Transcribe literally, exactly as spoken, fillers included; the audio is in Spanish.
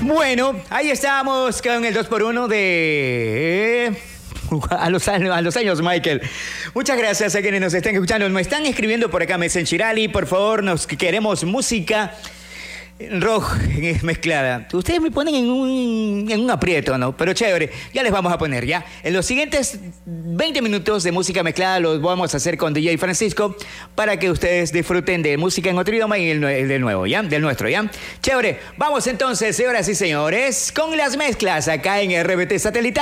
Bueno, ahí estamos con el dos por uno de... A los, años, a los años, Michael. Muchas gracias a quienes nos están escuchando. Me están escribiendo por acá, Messenchirali, por favor, nos queremos música rock mezclada. Ustedes me ponen en un, en un aprieto, ¿no? Pero chévere, ya les vamos a poner, ¿ya? En los siguientes veinte minutos de música mezclada los vamos a hacer con D J Francisco para que ustedes disfruten de música en otro idioma y el, el del nuevo, ¿ya? Del nuestro, ¿ya? Chévere, vamos entonces, señoras y señores, con las mezclas acá en R B T Satelital.